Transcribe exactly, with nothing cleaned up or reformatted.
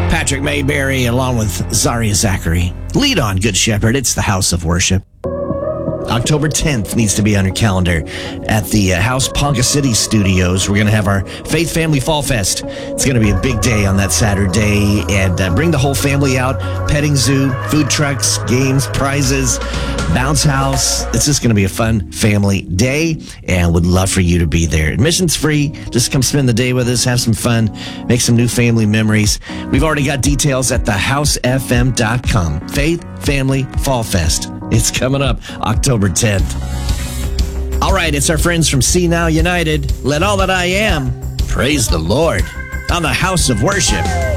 Patrick Mayberry along with Zaria Zachary. Lead on, Good Shepherd. It's the House of Worship. October tenth needs to be on your calendar at the uh, House Ponca City Studios. We're going to have our Faith Family Fall Fest. It's going to be a big day on that Saturday, and uh, bring the whole family out. Petting zoo, food trucks, games, prizes, bounce house. It's just going to be a fun family day, and would love for you to be there. Admission's free. Just come spend the day with us, have some fun, make some new family memories. We've already got details at the house f m dot com. Faith Family Fall Fest. It's coming up October tenth. All right, it's our friends from See Now United. Let all that I am praise the Lord on the House of Worship.